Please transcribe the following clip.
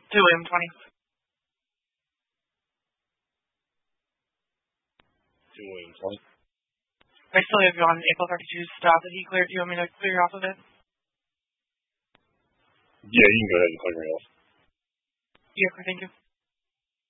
2 William 20. I still have you on April 32 stop that he cleared. Do you want me to clear you off of it? Yeah, you can go ahead and clear me off. Yeah, thank you.